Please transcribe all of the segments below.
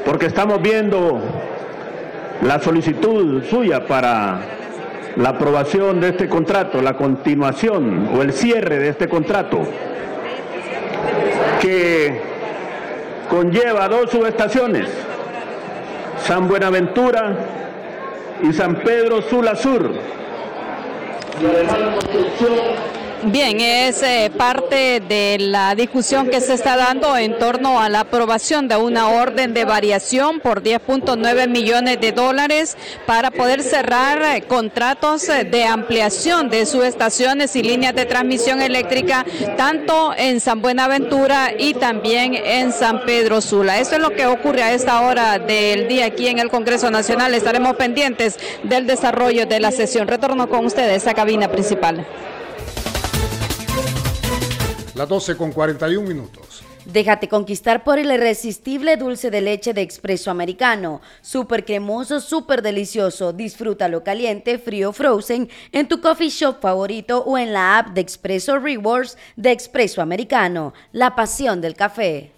porque estamos viendo la solicitud suya para la aprobación de este contrato, la continuación o el cierre de este contrato, que conlleva 2 subestaciones, San Buenaventura y San Pedro Sula Sur. Y además construcción. Bien, es parte de la discusión que se está dando en torno a la aprobación de una orden de variación por 10.9 millones de dólares para poder cerrar contratos de ampliación de subestaciones y líneas de transmisión eléctrica, tanto en San Buenaventura y también en San Pedro Sula. Esto es lo que ocurre a esta hora del día aquí en el Congreso Nacional. Estaremos pendientes del desarrollo de la sesión. Retorno con ustedes a cabina principal. Las 12:41. Déjate conquistar por el irresistible dulce de leche de Expreso Americano. Súper cremoso, súper delicioso. Disfrútalo caliente, frío, frozen en tu coffee shop favorito o en la app de Expreso Rewards de Expreso Americano. La pasión del café.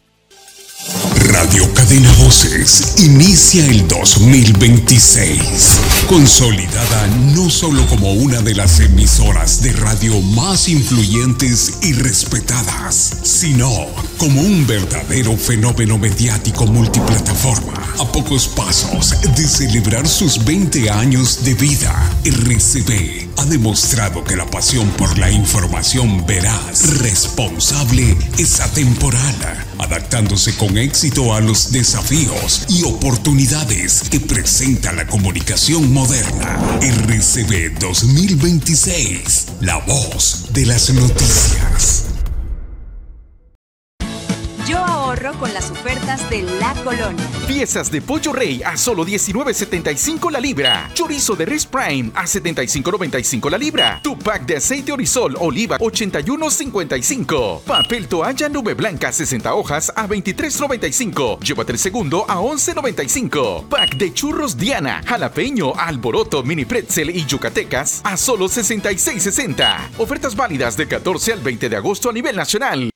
Radio Cadena Voces inicia el 2026, consolidada no solo como una de las emisoras de radio más influyentes y respetadas, sino como un verdadero fenómeno mediático multiplataforma. A pocos pasos de celebrar sus 20 años de vida, RCB ha demostrado que la pasión por la información veraz, responsable, es atemporal, adaptándose con éxito a los desafíos y oportunidades que presenta la comunicación moderna. RCB 2026, la voz de las noticias. Yo ahorro con las ofertas de La Colonia. Piezas de pollo rey a solo $19.75 la libra. Chorizo de res prime a $75.95 la libra. Tu pack de aceite Orisol oliva $81.55. Papel toalla nube blanca 60 hojas a $23.95. Llévate el segundo a $11.95. Pack de churros Diana, jalapeño, alboroto, mini pretzel y yucatecas a solo $66.60. Ofertas válidas del 14 al 20 de agosto a nivel nacional.